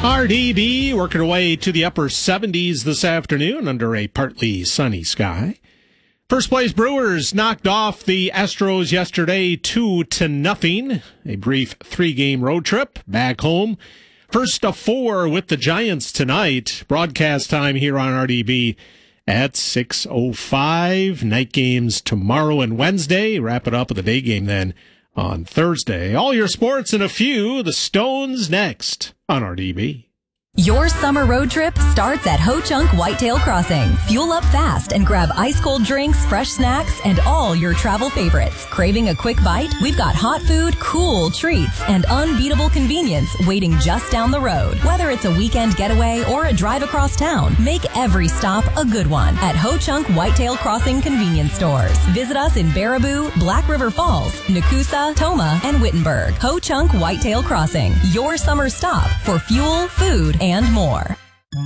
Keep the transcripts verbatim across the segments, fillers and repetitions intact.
R D B working our way to the upper seventies this afternoon under a partly sunny sky. First place Brewers knocked off the Astros yesterday two to nothing. A brief three-game road trip back home. First of four with the Giants tonight. Broadcast time here on R D B at six oh five. Night games tomorrow and Wednesday. Wrap it up with a day game then on Thursday. All your sports in a few. The Stones next on R D B. Your summer road trip starts at Ho Chunk Whitetail Crossing. Fuel up fast and grab ice-cold drinks, fresh snacks, and all your travel favorites. Craving a quick bite? We've got hot food, cool treats, and unbeatable convenience waiting just down the road. Whether it's a weekend getaway or a drive across town, make every stop a good one at Ho Chunk Whitetail Crossing convenience stores. Visit us in Baraboo, Black River Falls, Nakusa, Toma, and Wittenberg. Ho Chunk Whitetail Crossing, your summer stop for fuel, food, and more.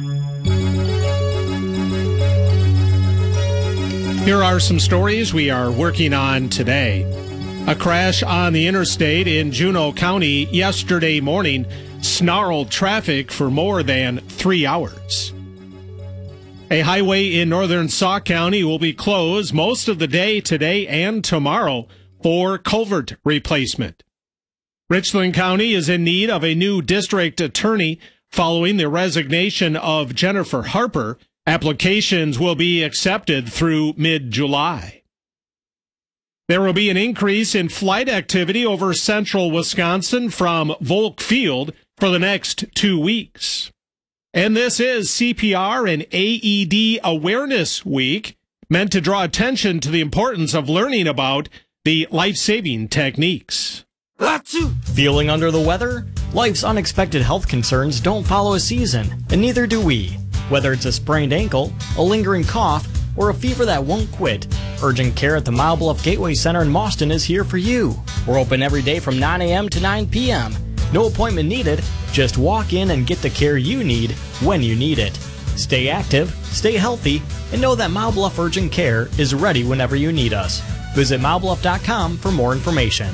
Here are some stories we are working on today. A crash on the interstate in Juneau County yesterday morning snarled traffic for more than three hours. A highway in northern Sauk County will be closed most of the day today and tomorrow for culvert replacement. Richland County is in need of a new district attorney following the resignation of Jennifer Harper. Applications will be accepted through mid-July. There will be an increase in flight activity over central Wisconsin from Volk Field for the next two weeks. And this is C P R and A E D Awareness Week, meant to draw attention to the importance of learning about the life-saving techniques. Feeling under the weather? Life's unexpected health concerns don't follow a season, and neither do we. Whether it's a sprained ankle, a lingering cough, or a fever that won't quit, urgent care at the Mile Bluff Gateway Center in Mauston is here for you. We're open every day from nine a.m. to nine p.m. No appointment needed, just walk in and get the care you need when you need it. Stay active, stay healthy, and know that Mile Bluff Urgent Care is ready whenever you need us. Visit mile bluff dot com for more information.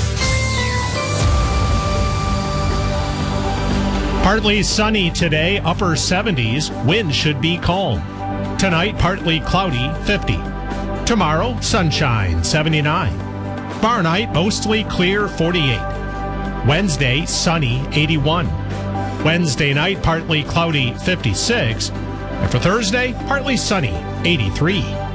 Partly sunny today, upper seventies. Wind should be calm. Tonight, partly cloudy, fifty. Tomorrow, sunshine, seventy-nine. Tomorrow night, mostly clear, forty-eight. Wednesday, sunny, eighty-one. Wednesday night, partly cloudy, fifty-six. And for Thursday, partly sunny, eighty-three.